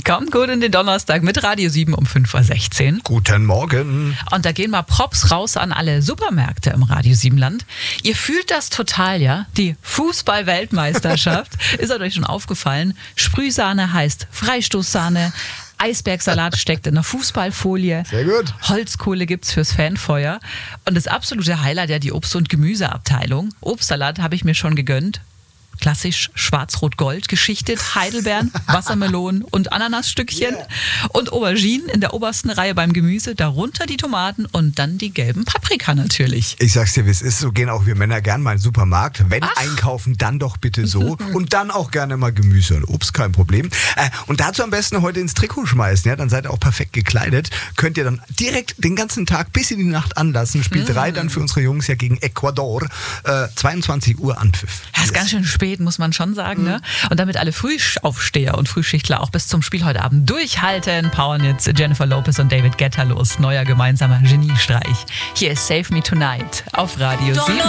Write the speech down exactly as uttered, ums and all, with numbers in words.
Kommt gut in den Donnerstag mit Radio sieben um fünf Uhr sechzehn. Guten Morgen. Und da gehen mal Props raus an alle Supermärkte im Radio sieben Land. Ihr fühlt das total, ja? Die Fußball-Weltmeisterschaft. Ist euch schon aufgefallen? Sprühsahne heißt Freistoßsahne. Eisbergsalat steckt in der Fußballfolie. Sehr gut. Holzkohle gibt's fürs Fanfeuer. Und das absolute Highlight ja die Obst- und Gemüseabteilung. Obstsalat habe ich mir schon gegönnt. Klassisch schwarz-rot-gold geschichtet, Heidelbeeren, Wassermelonen und Ananasstückchen. Yeah. Und Auberginen in der obersten Reihe beim Gemüse, darunter die Tomaten und dann die gelben Paprika natürlich. Ich sag's dir, wie es ist, so gehen auch wir Männer gern mal in den Supermarkt. Wenn Ach. einkaufen, dann doch bitte so. Und dann auch gerne mal Gemüse und Obst, kein Problem. Äh, und dazu am besten heute ins Trikot schmeißen, ja, dann seid ihr auch perfekt gekleidet. Könnt ihr dann direkt den ganzen Tag bis in die Nacht anlassen. Spiel drei dann für unsere Jungs ja gegen Ecuador. Äh, zweiundzwanzig Uhr Anpfiff. Das ist yes. ganz schön spät, muss man schon sagen. Mhm. Ne? Und damit alle Frühaufsteher und Frühschichtler auch bis zum Spiel heute Abend durchhalten, powern jetzt Jennifer Lopez und David Guetta los. Neuer gemeinsamer Geniestreich. Hier ist Save Me Tonight auf Radio sieben.